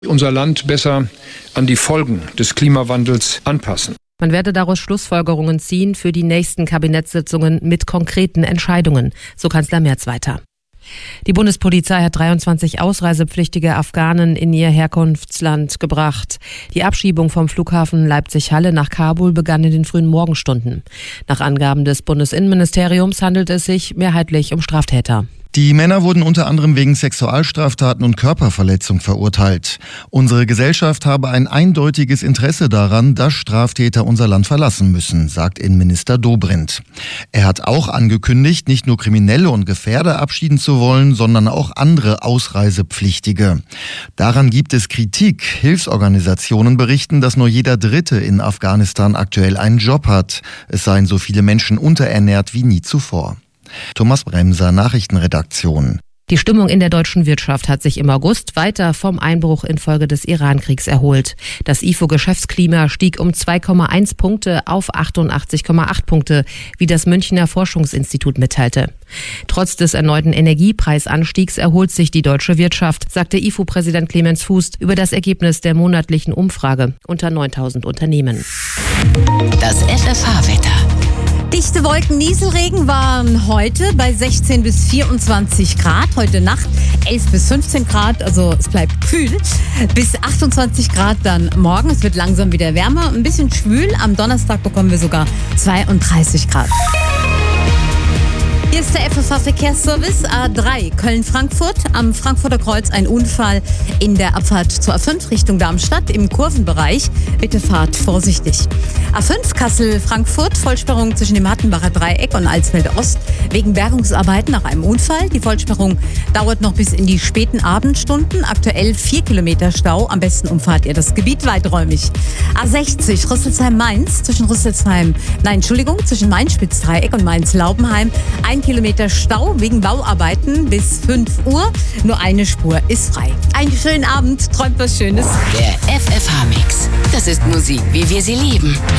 unser Land besser an die Folgen des Klimawandels anpassen. Man werde daraus Schlussfolgerungen ziehen für die nächsten Kabinettssitzungen mit konkreten Entscheidungen, so Kanzler Merz weiter. Die Bundespolizei hat 23 ausreisepflichtige Afghanen in ihr Herkunftsland gebracht. Die Abschiebung vom Flughafen Leipzig-Halle nach Kabul begann in den frühen Morgenstunden. Nach Angaben des Bundesinnenministeriums handelt es sich mehrheitlich um Straftäter. Die Männer wurden unter anderem wegen Sexualstraftaten und Körperverletzung verurteilt. Unsere Gesellschaft habe ein eindeutiges Interesse daran, dass Straftäter unser Land verlassen müssen, sagt Innenminister Dobrindt. Er hat auch angekündigt, nicht nur Kriminelle und Gefährder abschieden zu wollen, sondern auch andere Ausreisepflichtige. Daran gibt es Kritik. Hilfsorganisationen berichten, dass nur jeder Dritte in Afghanistan aktuell einen Job hat. Es seien so viele Menschen unterernährt wie nie zuvor. Thomas Bremser, Nachrichtenredaktion. Die Stimmung in der deutschen Wirtschaft hat sich im August weiter vom Einbruch infolge des Iran-Kriegs erholt. Das IFO-Geschäftsklima stieg um 2,1 Punkte auf 88,8 Punkte, wie das Münchner Forschungsinstitut mitteilte. Trotz des erneuten Energiepreisanstiegs erholt sich die deutsche Wirtschaft, sagte IFO-Präsident Clemens Fuß über das Ergebnis der monatlichen Umfrage unter 9.000 Unternehmen. Das FFH-Wetter. Dichte Wolken, Nieselregen waren heute bei 16 bis 24 Grad. Heute Nacht 11 bis 15 Grad, also es bleibt kühl. Bis 28 Grad dann morgen. Es wird langsam wieder wärmer, ein bisschen schwül. Am Donnerstag bekommen wir sogar 32 Grad. Hier ist der FFH-Verkehrsservice A3 Köln-Frankfurt. Am Frankfurter Kreuz ein Unfall in der Abfahrt zur A5 Richtung Darmstadt im Kurvenbereich. Bitte fahrt vorsichtig. A5 Kassel-Frankfurt, Vollsperrung zwischen dem Hattenbacher Dreieck und Alsfeld-Ost wegen Bergungsarbeiten nach einem Unfall. Die Vollsperrung dauert noch bis in die späten Abendstunden. Aktuell 4 Kilometer Stau. Am besten umfahrt ihr das Gebiet weiträumig. A60 Rüsselsheim-Mainz zwischen zwischen Main-Spitz-Dreieck und Mainz-Laubenheim. 1 Kilometer Stau wegen Bauarbeiten bis 5 Uhr. Nur eine Spur ist frei. Einen schönen Abend, träumt was Schönes. Der FFH-Mix. Das ist Musik, wie wir sie lieben.